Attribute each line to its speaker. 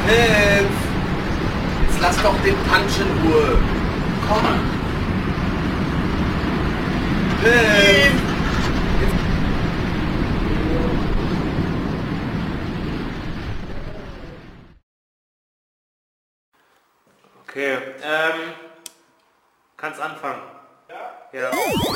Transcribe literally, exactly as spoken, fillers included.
Speaker 1: Hilf! Jetzt lass doch den Punch in Ruhe. Komm! Hilf!
Speaker 2: Okay, ähm, kannst anfangen. Ja? Ja.